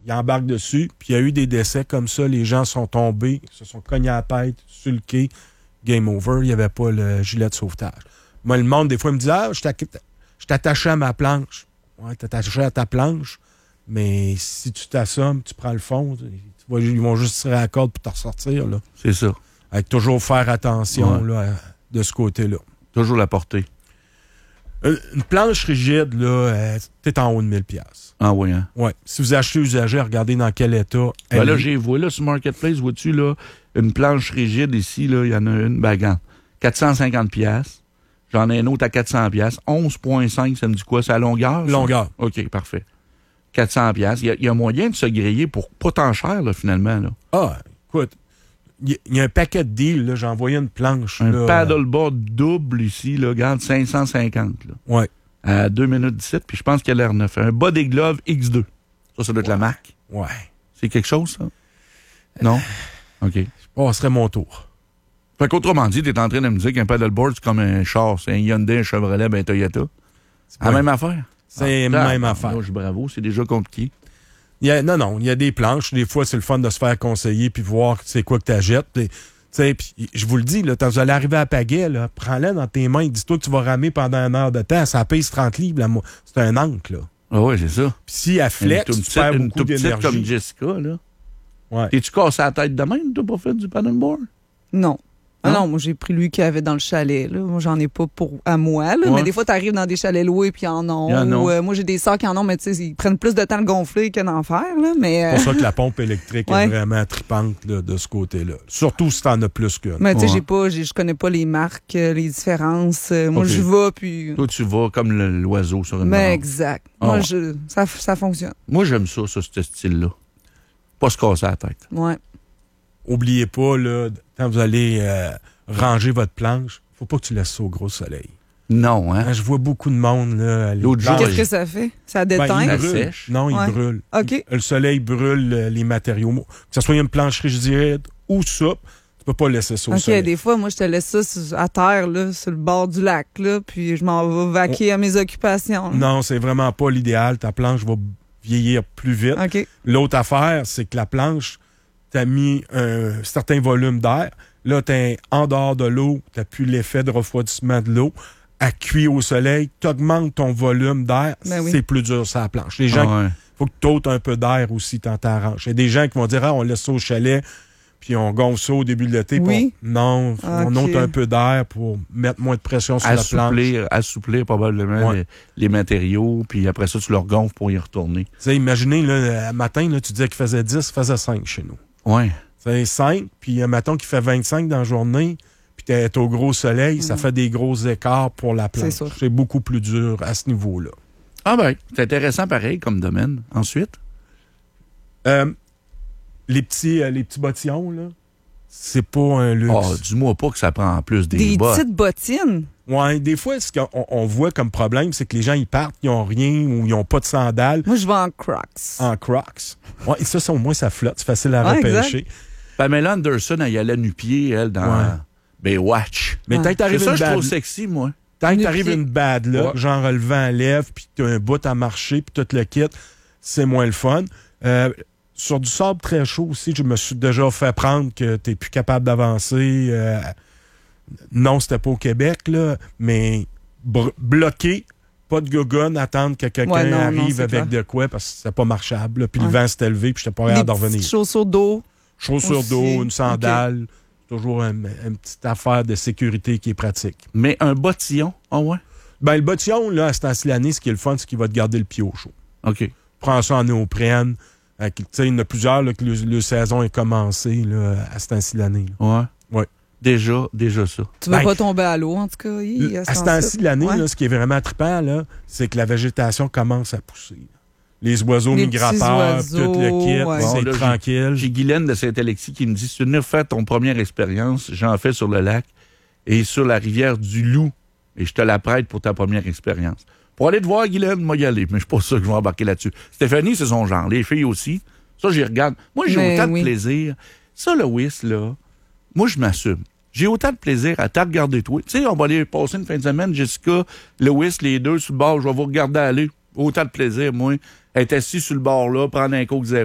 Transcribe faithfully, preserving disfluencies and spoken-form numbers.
il embarque dessus, puis il y a eu des décès comme ça. Les gens sont tombés, se sont cognés à la tête sur le quai. Game over, il n'y avait pas le gilet de sauvetage. Moi, le monde, des fois, me dit « Ah, je suis attaché à ma planche. » Ouais, t'es attaché à ta planche, mais si tu t'assommes, tu prends le fond, tu vas, ils vont juste tirer la corde pour te ressortir. Là. C'est ça. Avec toujours faire attention ouais. là, de ce côté-là. Toujours la portée. Une planche rigide, là, t'es en haut de mille dollars. Ah oui, hein? Oui. Si vous achetez usagé, regardez dans quel état. Ben là, j'ai vu, là, sur Marketplace, vois-tu, là, une planche rigide ici, là, il y en a une, ben, quatre cent cinquante dollars. J'en ai une autre à quatre cents dollars. onze virgule cinq, ça me dit quoi? C'est à longueur? Ça? Longueur. OK, parfait. quatre cents dollars. Il y, a, il y a moyen de se griller pour pas tant cher, là, finalement. Là. Ah, écoute, il y, y a un paquet de deals. Là. J'ai envoyé une planche. Un là, paddleboard double ici, là, regarde, cinq cent cinquante. Oui. À deux minutes dix-sept, puis je pense qu'elle a l'air neuf. Un Body Glove X deux. Ça, ça doit être ouais. la marque. Ouais. C'est quelque chose, ça? Non? OK. Je passerai mon tour. Fait qu'autrement dit, t'es en train de me dire qu'un paddleboard, c'est comme un char. C'est un Hyundai, un Chevrolet, ben un Toyota. C'est la même affaire? C'est la ah, même ah, affaire. Là, je bravo, c'est déjà compliqué. Il y a, non, non, il y a des planches. Des fois, c'est le fun de se faire conseiller puis voir c'est quoi que tu achètes. Puis, je vous le dis, là, quand vous allez arriver à Pagaie, là, prends-la dans tes mains. Dis-toi que tu vas ramer pendant une heure de temps. Ça pèse trente livres. Là, c'est un ancre. Là. Ah oui, c'est ça. Puis si elle flex, une, tu perds une beaucoup d'énergie. comme Jessica, là. Ouais. T'es-tu cassé la tête de même? T'as pas fait du paddleboard? Non. Ah non, non, moi, j'ai pris lui qui avait dans le chalet. Là. Moi, j'en ai pas pour à moi. Là. Ouais. Mais des fois, tu arrives dans des chalets loués puis ils en ont. Il y en a. Ou, euh, moi, j'ai des sœurs qui en ont, mais tu sais, ils prennent plus de temps à le gonfler que d'en faire. Là. Mais, euh... C'est pour ça que la pompe électrique ouais. est vraiment tripante là, de ce côté-là. Surtout si t'en as plus qu'une. Mais tu sais, ouais. j'ai pas, j'ai, je connais pas les marques, les différences. Euh, moi, okay. je vais puis. Toi, tu vas comme le, l'oiseau sur une Mais branche. exact. Oh. Moi, je, ça, ça fonctionne. Moi, j'aime ça, ça, ce style-là. Pas se casser la tête. Ouais. Oubliez pas, là, quand vous allez euh, ranger votre planche, faut pas que tu laisses ça au gros soleil. Non, hein? Je vois beaucoup de monde. Là, L'autre jour, Qu'est-ce je... que ça fait? Ça déteint? Ben, il Ça brûle. sèche. Non, il ouais. brûle. OK. Le soleil brûle les matériaux. Que ce soit une planche rigide ou souple, tu peux pas laisser ça au OK, soleil. des fois, moi, je te laisse ça sur, à terre, là, sur le bord du lac, là, puis je m'en vais vaquer oh. à mes occupations. Là. Non, c'est vraiment pas l'idéal. Ta planche va vieillir plus vite. OK. L'autre affaire, c'est que la planche, tu as mis un certain volume d'air. Là, tu es en dehors de l'eau, tu n'as plus l'effet de refroidissement de l'eau. À cuire au soleil, tu augmentes ton volume d'air, ben oui. c'est plus dur sur la planche. Les gens, il ah ouais. faut que tu ôtes un peu d'air aussi dans ta range. Il y a des gens qui vont dire, ah, on laisse ça au chalet, puis on gonfle ça au début de l'été. Oui. On... Non, okay. on ôte un peu d'air pour mettre moins de pression sur assouplir, la planche. Assouplir probablement ouais. les, les matériaux, puis après ça, tu leur gonfles pour y retourner. Tu sais, imaginez, là, matin, là, tu disais qu'il faisait dix, il faisait cinq chez nous. Oui. C'est cinq, puis un matin qui fait vingt-cinq dans la journée, puis t'es au gros soleil, mmh. ça fait des gros écarts pour la planche. C'est, c'est beaucoup plus dur à ce niveau-là. Ah ben, c'est intéressant pareil comme domaine. Ensuite? Euh, les petits euh, les petits bottillons, là, c'est pas un luxe. Ah, oh, dis-moi pas que ça prend plus des, des bottes. Des petites bottines? Oui, des fois, ce qu'on on voit comme problème, c'est que les gens, ils partent, ils n'ont rien ou ils n'ont pas de sandales. Moi, je vais en Crocs. En Crocs. Oui, ça, ça, au moins, ça flotte. C'est facile à ouais, repêcher. Exact. Pamela Anderson, elle y allait nu-pied, elle, dans ouais. Baywatch. Mais ouais. tant que t'arrives c'est ça, une je bad... trouve sexy, moi. Tant que t'arrives une bad là, ouais. genre relevant à lèvres, puis t'as un bout à marcher, puis tout le kit, c'est moins le fun. Euh, sur du sable très chaud aussi, je me suis déjà fait prendre que t'es plus capable d'avancer. Euh, non, c'était pas au Québec, là, mais br- bloqué, pas de gogonne, attendre que quelqu'un ouais, non, arrive non, avec clair. de quoi, parce que c'était pas marchable. Là, puis ouais. le vent s'est élevé, puis j'étais pas capable d'en revenir. Chaussures d'eau. Chaussures d'eau, une sandale. Okay. Toujours une, une petite affaire de sécurité qui est pratique. Mais un bottillon, ah oh ouais? Ben, le bottillon, là, à ce temps-ci l'année, ce qui est le fun, c'est qu'il va te garder le pied au chaud. OK. Prends ça en néoprène. Tu sais, il y en a plusieurs, là, que le, le saison est commencée, là, à ce temps-ci l'année. Ouais. Ouais. Déjà, déjà ça. Tu vas ben, pas tomber à l'eau, en tout cas. Y, à ce temps-ci de l'année, ouais. là, ce qui est vraiment trippant, là, c'est que la végétation commence à pousser. Les oiseaux les migrateurs, oiseaux, tout le kit, ouais. c'est bon, là, tranquille. J'ai, j'ai Guylaine de Saint-Alexis qui me dit, si tu n'as fait ton première expérience, j'en fais sur le lac et sur la rivière du Loup, et je te la prête pour ta première expérience. Pour aller te voir, Guylaine, moi y aller, mais je suis pas sûr que je vais embarquer là-dessus. Stéphanie, c'est son genre. Les filles aussi. Ça, j'y regarde. Moi, j'ai mais autant oui. de plaisir. Ça, le whist, là, moi, je m'assume. J'ai autant de plaisir à te regarder toi. Tu sais, on va aller passer une fin de semaine, Jessica, le whist, les deux sur le bord, je vais vous regarder aller. Autant de plaisir, moi, être assis sur le bord là, prendre un coke zéro.